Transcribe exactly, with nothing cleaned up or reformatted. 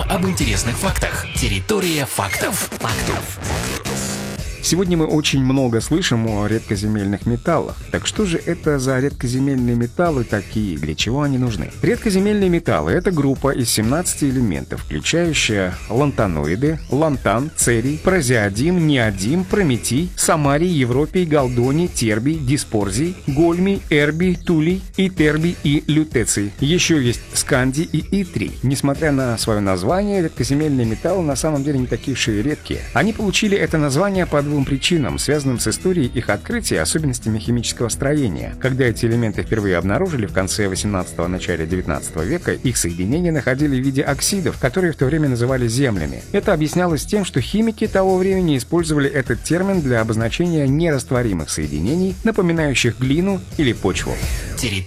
об интересных фактах. Территория фактов. Фактов. Сегодня мы очень много слышим о редкоземельных металлах. Так что же это за редкоземельные металлы такие? Для чего они нужны? Редкоземельные металлы — это группа из семнадцати элементов, включающая лантаноиды, лантан, церий, празеодим, неодим, прометий, самарий, европий, галдоний, тербий, диспорзий, гольмий, эрбий, тулий, итербий и лютеций. Еще есть скандий и итрий. Несмотря на свое название, редкоземельные металлы на самом деле не такие уж и редкие. Они получили это название по двум причинам, связанным с историей их открытия и особенностями химического строения. Когда эти элементы впервые обнаружили в конце восемнадцатого — начале девятнадцатого века, их соединения находили в виде оксидов, которые в то время называли землями. Это объяснялось тем, что химики того времени использовали этот термин для обозначения нерастворимых соединений, напоминающих глину или почву. Территория